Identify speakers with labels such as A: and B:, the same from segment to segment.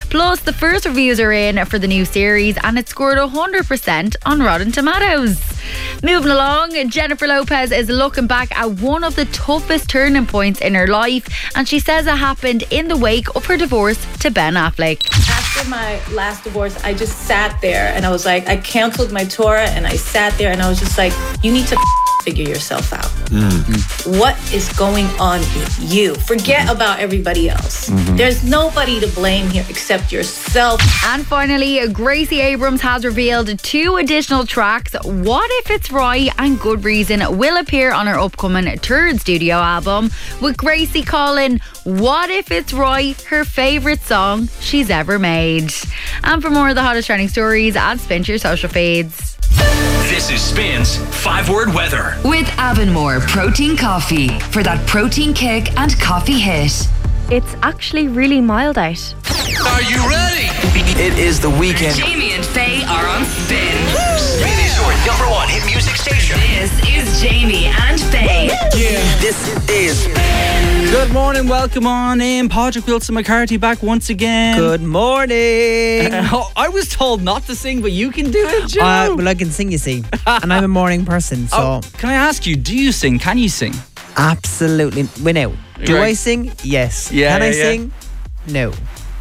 A: Plus, the first reviews are in for the new series and it scored 100% on Rotten Tomatoes. Moving along, Jennifer Lopez is looking back at one of the toughest turning points in her life, and she says it happened in the wake of her divorce to Ben Affleck.
B: After my last divorce, I just sat there and I was like, I canceled my tour and I sat there and I was just like, you need to figure yourself out. What is going on with you? Forget about everybody else. There's nobody to blame here except yourself.
A: And finally, Gracie Abrams has revealed 2 additional tracks, What If It's Right and Good Reason, will appear on her upcoming 3rd studio album, with Gracie calling What If It's Right her favourite song she's ever made. And for more of the hottest trending stories, add Spin to your social feeds.
C: This is Spin's 5-word weather.
D: With Avonmore Protein Coffee for that protein kick and coffee hit.
E: It's actually really mild out.
C: Are you ready?
F: It is the weekend.
D: Jamie and Faye are on Spin.
C: Spin is your #1 hit music station.
D: This is Jamie and Faye.
F: Yeah. This is
G: Good morning, welcome on in. Patrick Wilson McCarthy back once again.
H: Good morning.
G: I was told not to sing, but you can do it, Joe.
H: Well, I can sing, you see. And I'm a morning person, so.
G: Can I ask you, do you sing? Can you sing?
H: Absolutely. Win out. Do
G: Right.
H: I sing? Yes.
G: Yeah,
H: Can I
G: yeah.
H: sing? No.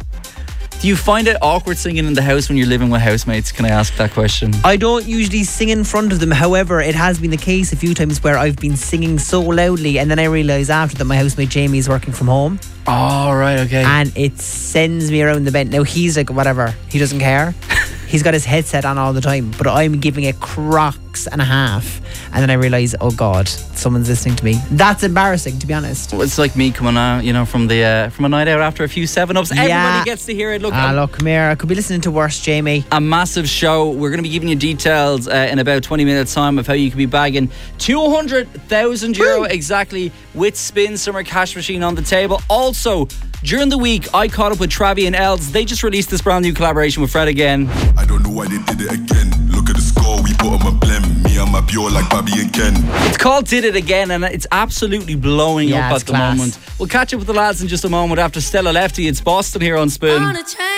G: Do you find it awkward singing in the house when you're living with housemates? Can I ask that question?
H: I don't usually sing in front of them. However, it has been the case a few times where I've been singing so loudly and then I realise after that my housemate Jamie is working from home.
G: Oh, right, okay.
H: And it sends me around the bend. Now he's like, whatever. He doesn't care. He's got his headset on all the time, but I'm giving it crocks and a half. And then I realise, oh God, someone's listening to me. That's embarrassing, to be honest.
G: It's like me coming out, from a night out after a few 7-Ups.
H: Yeah.
G: Everybody gets to hear it. Look,
H: Look, come here. I could be listening to worse, Jamie.
G: a massive show. We're going to be giving you details in about 20 minutes time of how you can be bagging €200,000 exactly with Spin Summer Cash Machine on the table. Also, during the week, I caught up with Travi and Els. They just released this brand new collaboration with Fred again.
I: I don't know why they did it again. Look at the score, we put 'em a blem. Me and my pure like Bobby and Ken.
G: It's called Did It Again, and it's absolutely blowing up
H: it's
G: at the
H: class.
G: moment. We'll catch up with the lads in just a moment after Stella Lefty. It's Boston here on Spin.